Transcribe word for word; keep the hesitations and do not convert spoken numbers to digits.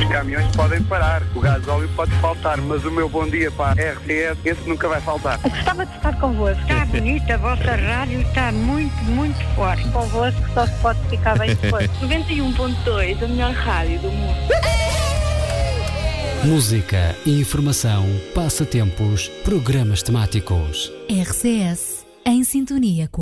caminhões podem parar, o gasóleo pode faltar, mas o meu bom dia para a R T S, esse nunca vai faltar. Eu gostava de estar convosco. Está bonita, a vossa rádio está muito, muito forte. Convosco só se pode ficar bem depois. noventa e um ponto dois, a melhor rádio do mundo. Música, informação, passatempos, programas temáticos. R C S, em sintonia com